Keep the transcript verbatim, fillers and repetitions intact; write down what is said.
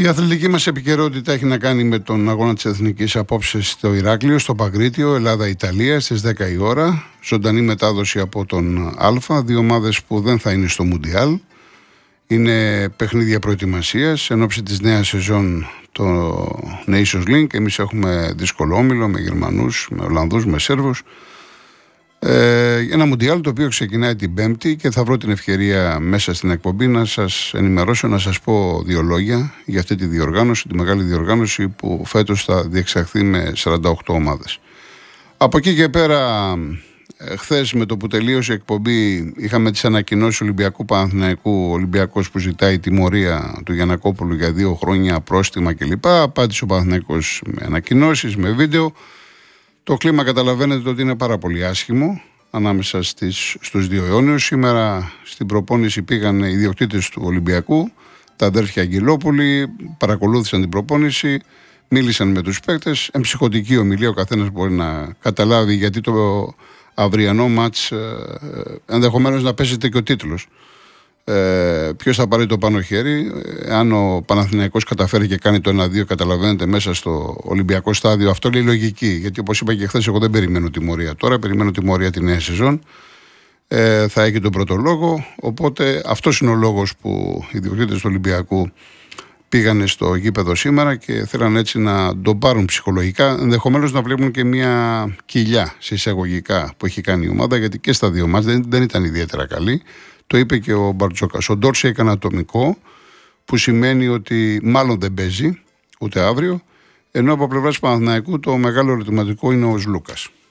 Η αθλητική μας επικαιρότητα έχει να κάνει με τον αγώνα της Εθνικής απόψε στο Ηράκλειο, στο Παγκρίτιο, Ελλάδα-Ιταλία στις δέκα η ώρα. Ζωντανή μετάδοση από τον Α, δύο ομάδες που δεν θα είναι στο Μουντιάλ. Είναι παιχνίδια προετοιμασίας εν ώψη της νέας σεζόν το Nations League. Εμείς έχουμε δύσκολο όμιλο με Γερμανούς, με Ολλανδούς, με Σέρβους. Ε, ένα Μουντιάλ το οποίο ξεκινάει την Πέμπτη και θα βρω την ευκαιρία μέσα στην εκπομπή να σας ενημερώσω, να σας πω δύο λόγια για αυτή τη διοργάνωση, τη μεγάλη διοργάνωση που φέτος θα διεξαχθεί με σαράντα οκτώ ομάδες. Από εκεί και πέρα, χθες με το που τελείωσε η εκπομπή, είχαμε τις ανακοινώσεις Ολυμπιακού Παναθηναϊκού, Ολυμπιακός που ζητάει τιμωρία του Γιαννακόπουλου για δύο χρόνια, πρόστιμα κλπ. Απάντησε ο Παναθηναϊκός με ανακοινώσεις, με βίντεο. Το κλίμα καταλαβαίνετε ότι είναι πάρα πολύ άσχημο ανάμεσα στις, στους δύο αιώνιους. Σήμερα στην προπόνηση πήγαν οι ιδιοκτήτες του Ολυμπιακού, τα αδέρφια Αγγελόπουλοι, παρακολούθησαν την προπόνηση, μίλησαν με τους παίκτες. Εν ψυχωτική ομιλία ο καθένας μπορεί να καταλάβει γιατί το αυριανό μάτς ε, ενδεχομένως να πέσετε και ο τίτλος. Ε, ποιος θα πάρει το πάνω χέρι? Ε, αν ο Παναθηναϊκός καταφέρει και κάνει το ένα δύο, καταλαβαίνετε, μέσα στο Ολυμπιακό στάδιο, αυτό λέει λογική. Γιατί όπως είπα και χθες, εγώ δεν περιμένω τιμωρία τώρα, περιμένω τιμωρία τη νέα σεζόν. Ε, θα έχει τον πρώτο λόγο. Οπότε αυτός είναι ο λόγος που οι ιδιοκτήτες του Ολυμπιακού πήγανε στο γήπεδο σήμερα και θέλαν έτσι να τον πάρουν ψυχολογικά. Ενδεχομένως να βλέπουν και μια κοιλιά σε εισαγωγικά που έχει κάνει η ομάδα, γιατί και στα δύο μας δεν, δεν ήταν ιδιαίτερα καλή. Το είπε και ο Μπαρτζόκας. Ο Ντόρση έκανε ατομικό, που σημαίνει ότι μάλλον δεν παίζει ούτε αύριο. Ενώ από πλευράς Παναθηναϊκού το μεγάλο ερωτηματικό είναι ο Σλούκας.